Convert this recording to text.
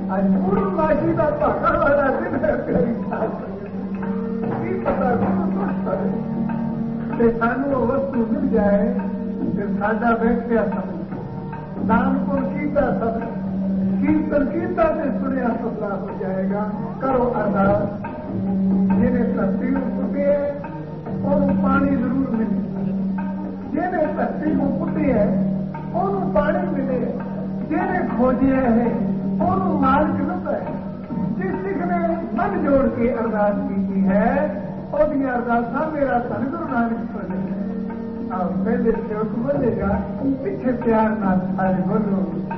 आज पूर्णमासी का भागा वाला दिन है प्यारी साथ की पता कि सानू वस्तु मिल जाए फिर साडा बैठिया सब दान को कीता सब कीर्तन कीता से सुनिया सबला हो जाएगा। करो अरदास जिन्हें धरती को पुटे है और पानी जरूर मिले, जिन्हें धरती को पुटे है और पानी मिले, जिन्हें खोजे है और मार्ग मिलता है। जिस सिख ने मन जोड़ के अरदास की है और ये अरदासा मेरा धन गुरु नानक प्रकट है। अब पहले सेवक बोलेगा पीछे प्यार ना सारे बोलो।